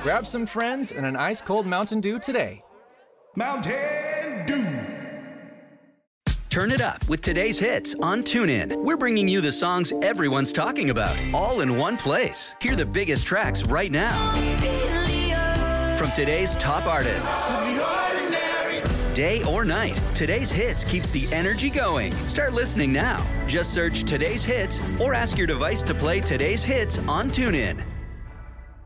Grab some friends and an ice-cold Mountain Dew today. Mountain Dew. Turn it up with today's hits on TuneIn. We're bringing you the songs everyone's talking about, all in one place. Hear the biggest tracks right now from today's top artists. Day or night, today's hits keeps the energy going. Start listening now. Just search today's hits or ask your device to play today's hits on TuneIn.